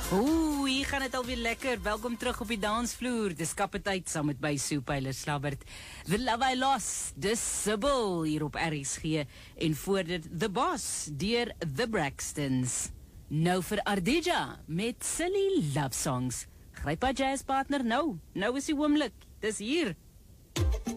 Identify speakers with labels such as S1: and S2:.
S1: Hier gaan het alweer lekker. Welkom terug op die dansvloer. Dis kappertyd saam met my Soepeiler Slabbert. The Love I Lost, dis Sybil hier op RSG. En voor dit The Boss, deur The Braxtons. Nou vir Ardija met Silly Love Songs. Gryp haar jazzpartner nou. Nou is die oomblik. Dis hier.